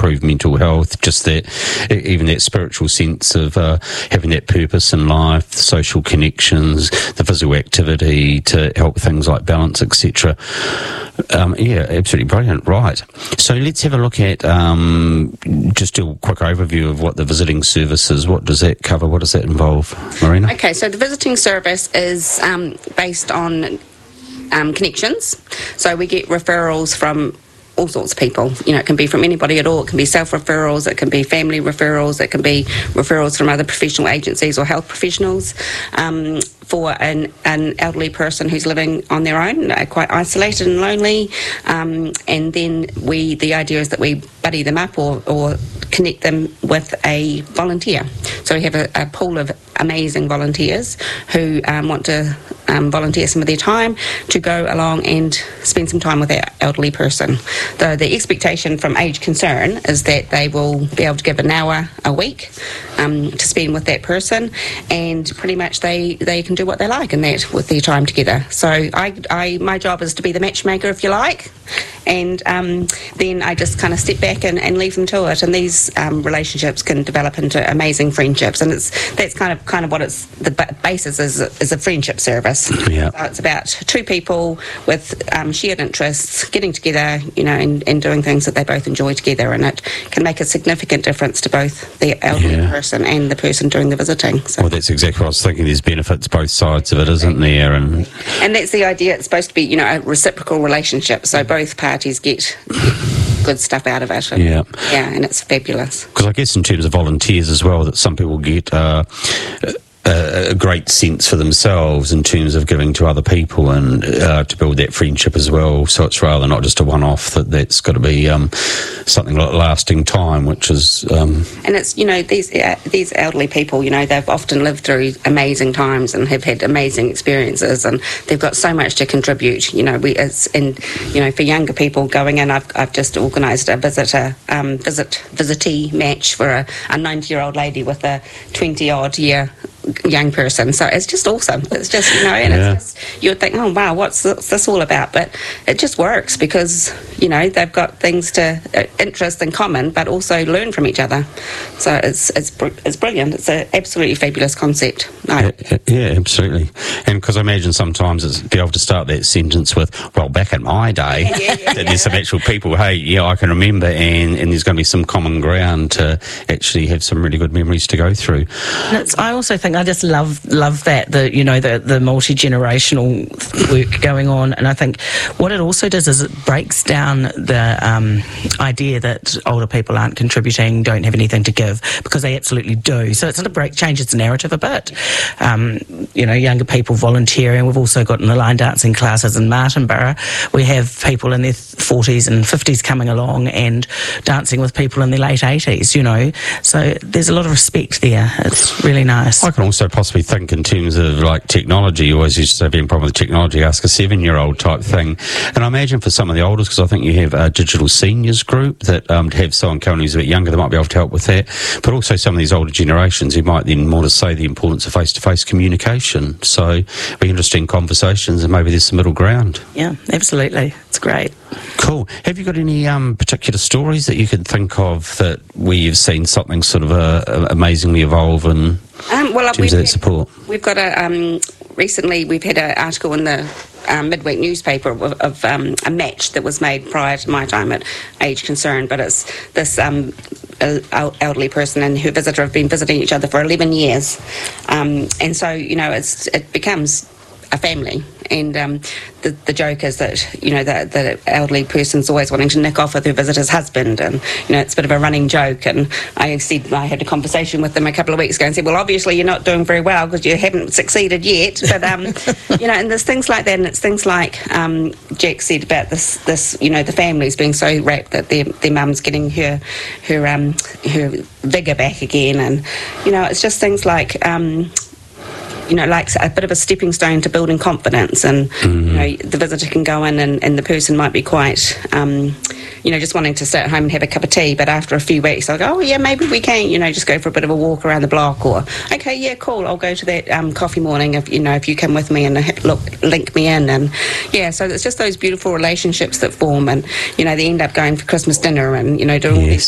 improve mental health, just that, even that spiritual sense of having that purpose in life, social connections, the physical activity to help things like balance, etc. Yeah, absolutely brilliant. Right. So let's have a look at, just do a quick overview of what the visiting service is. What does that cover? What does that involve, Marina? Okay, so the visiting service is based on connections. So we get referrals from all sorts of people. You know, it can be from anybody at all. It can be self-referrals, it can be family referrals, it can be referrals from other professional agencies or health professionals. For an elderly person who's living on their own, quite isolated and lonely, and then the idea is that we buddy them up or connect them with a volunteer. So we have a pool of amazing volunteers who want to volunteer some of their time to go along and spend some time with that elderly person. The expectation from Age Concern is that they will be able to give an hour a week to spend with that person, and pretty much they can do what they like in that with their time together. So my job is to be the matchmaker, if you like, and then I just kind of step back and leave them to it, and these relationships can develop into amazing friendships, and that's kind of what it's the basis is a friendship service. Yeah. So it's about two people with shared interests getting together, you know, and doing things that they both enjoy together, and it can make a significant difference to both the elderly person and the person doing the visiting. So. Well, that's exactly what I was thinking. There's benefits both sides of it, isn't there? And that's the idea. It's supposed to be, you know, a reciprocal relationship, so both parties get good stuff out of it. And it's fabulous. Because I guess in terms of volunteers as well, that some people get a great sense for themselves in terms of giving to other people and to build that friendship as well. So it's rather not just a one-off, that's got to be something like lasting time, which is... And it's, you know, these elderly people, you know, they've often lived through amazing times and have had amazing experiences, and they've got so much to contribute. You know, for younger people going in, I've just organised a visitee match for a 90-year-old lady with a 20-odd-year young person. So it's just awesome. It's just, you know, and it's just, you would think, oh wow, what's this all about? But it just works because, you know, they've got things to interest in common, but also learn from each other. So it's brilliant. It's an absolutely fabulous concept. No. Yeah, absolutely. And because I imagine sometimes it's be able to start that sentence with, well, back in my day, there's some actual people, hey, yeah, I can remember, and there's going to be some common ground to actually have some really good memories to go through. I also think I just love that, the multi-generational work going on, and I think what it also does is it breaks down the idea that older people aren't contributing, don't have anything to give, because they absolutely do. So it sort of changes the narrative a bit. Younger people volunteering. We've also got in the line dancing classes in Martinborough. We have people in their 40s and 50s coming along and dancing with people in their late 80s, you know. So there's a lot of respect there. It's really nice. I can also possibly think in terms of like technology. You always used to say, being a problem with technology, ask a 7-year-old type thing. And I imagine for some of the olders, because I think you have a digital seniors group that have someone currently who's a bit younger that might be able to help with that, but also some of these older generations who might then more to say the importance of face-to-face communication. So it'll be interesting conversations, and maybe there's some middle ground. Yeah, absolutely. It's great. Cool. Have you got any particular stories that you could think of that where you've seen something sort of amazingly evolve in terms of that support? We've got recently we've had an article in the midweek newspaper of a match that was made prior to my time at Age Concern, but it's this elderly person and her visitor have been visiting each other for 11 years, and so, you know, it becomes a family. And the joke is that, you know, the elderly person's always wanting to nick off with her visitor's husband, and, you know, it's a bit of a running joke. And I had a conversation with them a couple of weeks ago and said, well, obviously you're not doing very well because you haven't succeeded yet. But you know, and there's things like that, and it's things like Jack said about this, you know, the families being so rapt that their mum's getting her vigour back again, and, you know, it's just things like you know, like a bit of a stepping stone to building confidence. And, you know, the visitor can go in and the person might be quite, you know, just wanting to sit at home and have a cup of tea, but after a few weeks, they'll go, oh, yeah, maybe we can, you know, just go for a bit of a walk around the block, or, okay, yeah, cool, I'll go to that coffee morning if you come with me and link me in. And, yeah, so it's just those beautiful relationships that form, and, you know, they end up going for Christmas dinner and, you know, doing all these